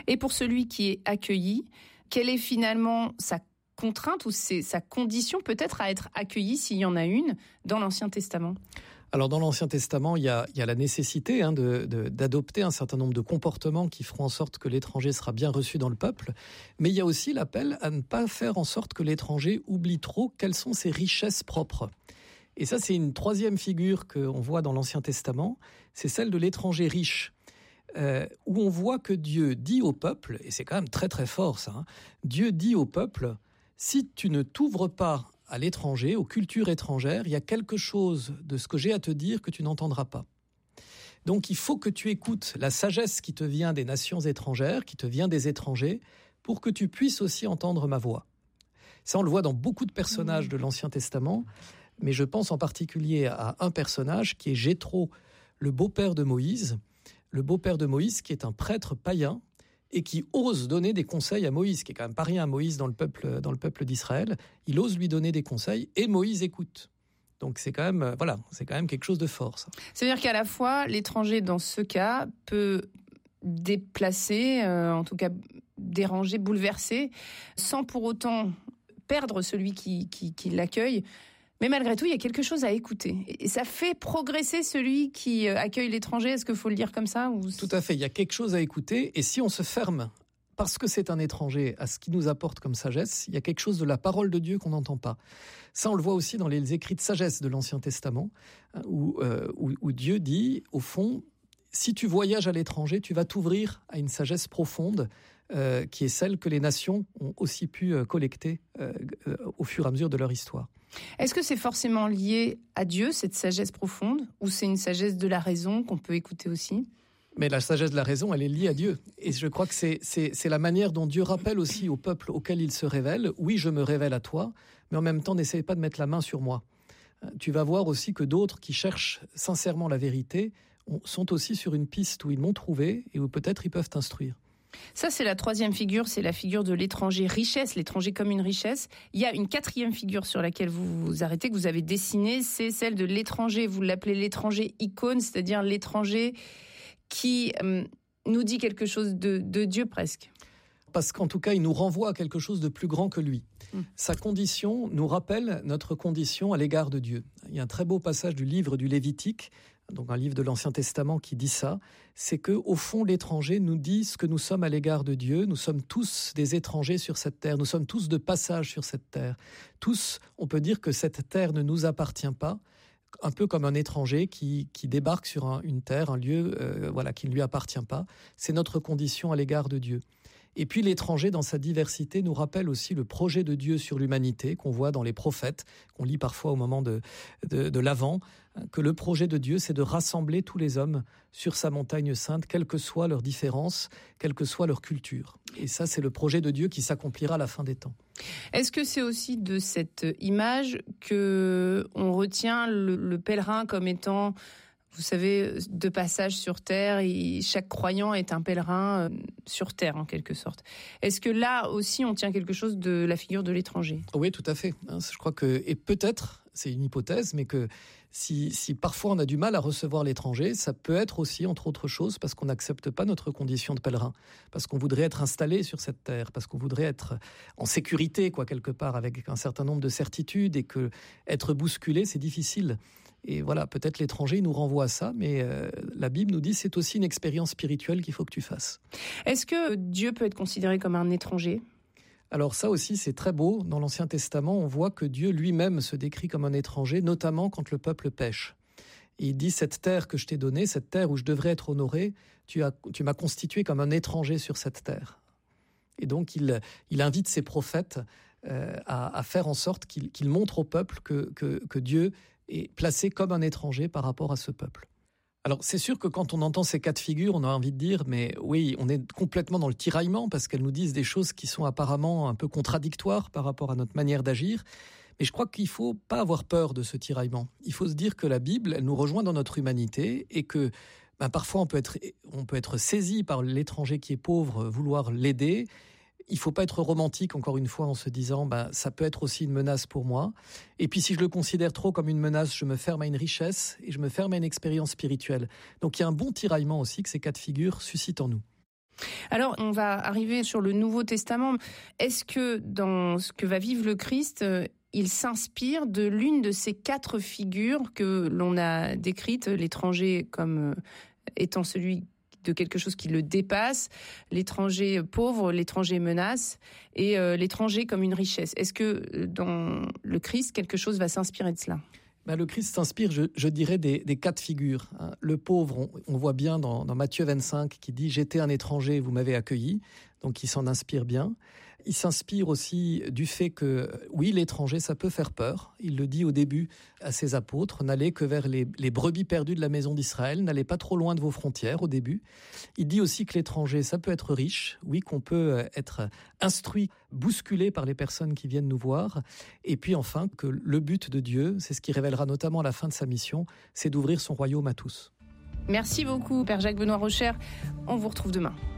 Et pour celui qui est accueilli, quelle est finalement sa contrainte ou sa condition peut-être à être accueilli, s'il y en a une, dans l'Ancien Testament ? Alors dans l'Ancien Testament, il y a la nécessité d'adopter un certain nombre de comportements qui feront en sorte que l'étranger sera bien reçu dans le peuple, mais il y a aussi l'appel à ne pas faire en sorte que l'étranger oublie trop quelles sont ses richesses propres. Et ça, c'est une troisième figure qu'on voit dans l'Ancien Testament, c'est celle de l'étranger riche, où on voit que Dieu dit au peuple, et c'est quand même très très fort ça, Dieu dit au peuple, si tu ne t'ouvres pas à l'étranger, aux cultures étrangères, il y a quelque chose de ce que j'ai à te dire que tu n'entendras pas. Donc il faut que tu écoutes la sagesse qui te vient des nations étrangères, qui te vient des étrangers, pour que tu puisses aussi entendre ma voix. Ça, on le voit dans beaucoup de personnages de l'Ancien Testament, mais je pense en particulier à un personnage qui est Jéthro, le beau-père de Moïse. Le beau-père de Moïse qui est un prêtre païen, et qui ose donner des conseils à Moïse, qui est quand même pas rien, Moïse dans le peuple d'Israël. Il ose lui donner des conseils et Moïse écoute. Donc c'est quand même quelque chose de fort, ça. C'est-à-dire qu'à la fois, l'étranger dans ce cas peut déplacer, en tout cas déranger, bouleverser, sans pour autant perdre celui qui l'accueille. Mais malgré tout, il y a quelque chose à écouter. Et ça fait progresser celui qui accueille l'étranger. Est-ce qu'il faut le dire comme ça ou... Tout à fait, il y a quelque chose à écouter. Et si on se ferme, parce que c'est un étranger, à ce qu'il nous apporte comme sagesse, il y a quelque chose de la parole de Dieu qu'on n'entend pas. Ça, on le voit aussi dans les écrits de sagesse de l'Ancien Testament, où Dieu dit, au fond, si tu voyages à l'étranger, tu vas t'ouvrir à une sagesse profonde, qui est celle que les nations ont aussi pu collecter au fur et à mesure de leur histoire. Est-ce que c'est forcément lié à Dieu, cette sagesse profonde, ou c'est une sagesse de la raison qu'on peut écouter aussi ? Mais la sagesse de la raison, elle est liée à Dieu. Et je crois que c'est la manière dont Dieu rappelle aussi au peuple auquel il se révèle. Oui, je me révèle à toi, mais en même temps, n'essaye pas de mettre la main sur moi. Tu vas voir aussi que d'autres qui cherchent sincèrement la vérité sont aussi sur une piste où ils m'ont trouvé et où peut-être ils peuvent t'instruire. Ça, c'est la troisième figure, c'est la figure de l'étranger richesse, l'étranger comme une richesse. Il y a une quatrième figure sur laquelle vous vous arrêtez, que vous avez dessinée, c'est celle de l'étranger, vous l'appelez l'étranger icône, c'est-à-dire l'étranger qui nous dit quelque chose de Dieu presque. Parce qu'en tout cas, il nous renvoie à quelque chose de plus grand que lui. Sa condition nous rappelle notre condition à l'égard de Dieu. Il y a un très beau passage du livre du Lévitique, donc un livre de l'Ancien Testament qui dit ça, c'est que au fond l'étranger nous dit ce que nous sommes à l'égard de Dieu. Nous sommes tous des étrangers sur cette terre, nous sommes tous de passage sur cette terre. Tous, on peut dire que cette terre ne nous appartient pas, un peu comme un étranger qui débarque sur une terre, un lieu qui ne lui appartient pas. C'est notre condition à l'égard de Dieu. Et puis l'étranger, dans sa diversité, nous rappelle aussi le projet de Dieu sur l'humanité, qu'on voit dans les prophètes, qu'on lit parfois au moment de l'Avent, que le projet de Dieu, c'est de rassembler tous les hommes sur sa montagne sainte, quelles que soient leurs différences, quelle que soit leur culture. Et ça, c'est le projet de Dieu qui s'accomplira à la fin des temps. Est-ce que c'est aussi de cette image que on retient le pèlerin comme étant, vous savez, de passage sur terre, et chaque croyant est un pèlerin sur terre en quelque sorte. Est-ce que là aussi on tient quelque chose de la figure de l'étranger ? Oui, tout à fait. Je crois que, et peut-être, c'est une hypothèse, mais que si parfois on a du mal à recevoir l'étranger, ça peut être aussi, entre autres choses, parce qu'on n'accepte pas notre condition de pèlerin, parce qu'on voudrait être installé sur cette terre, parce qu'on voudrait être en sécurité, quelque part, avec un certain nombre de certitudes, et que être bousculé, c'est difficile. Et voilà, peut-être l'étranger nous renvoie à ça, mais la Bible nous dit c'est aussi une expérience spirituelle qu'il faut que tu fasses. Est-ce que Dieu peut être considéré comme un étranger ? Alors ça aussi, c'est très beau. Dans l'Ancien Testament, on voit que Dieu lui-même se décrit comme un étranger, notamment quand le peuple pêche. Et il dit, cette terre que je t'ai donnée, cette terre où je devrais être honoré, tu m'as constitué comme un étranger sur cette terre. Et donc, il invite ses prophètes à faire en sorte qu'ils montrent au peuple que Dieu est placé comme un étranger par rapport à ce peuple. Alors, c'est sûr que quand on entend ces cas de figure, on a envie de dire, mais oui, on est complètement dans le tiraillement parce qu'elles nous disent des choses qui sont apparemment un peu contradictoires par rapport à notre manière d'agir. Mais je crois qu'il faut pas avoir peur de ce tiraillement. Il faut se dire que la Bible, elle nous rejoint dans notre humanité et que parfois on peut être saisi par l'étranger qui est pauvre, vouloir l'aider. Il faut pas être romantique, encore une fois, en se disant ça peut être aussi une menace pour moi. Et puis si je le considère trop comme une menace, je me ferme à une richesse et je me ferme à une expérience spirituelle. Donc il y a un bon tiraillement aussi que ces cas de figure suscitent en nous. Alors, on va arriver sur le Nouveau Testament. Est-ce que dans ce que va vivre le Christ, il s'inspire de l'une de ces 4 figures que l'on a décrites, l'étranger comme étant celui de quelque chose qui le dépasse, l'étranger pauvre, l'étranger menace et l'étranger comme une richesse. Est-ce que dans le Christ, quelque chose va s'inspirer de cela ? Le Christ s'inspire, je dirais, des 4 figures. Le pauvre, on voit bien dans Matthieu 25 qui dit « J'étais un étranger, vous m'avez accueilli », donc il s'en inspire bien. Il s'inspire aussi du fait que, oui, l'étranger, ça peut faire peur. Il le dit au début à ses apôtres, n'allez que vers les brebis perdues de la maison d'Israël, n'allez pas trop loin de vos frontières au début. Il dit aussi que l'étranger, ça peut être riche, oui, qu'on peut être instruit, bousculé par les personnes qui viennent nous voir. Et puis enfin, que le but de Dieu, c'est ce qui révélera notamment à la fin de sa mission, c'est d'ouvrir son royaume à tous. Merci beaucoup, Père Jacques Benoît Rocher. On vous retrouve demain.